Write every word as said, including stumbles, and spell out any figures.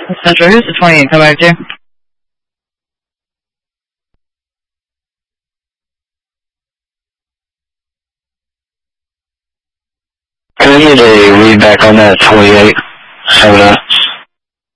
Central, who's the twenty-eight come back to? Can I get a read back on that twenty-eight? Soda.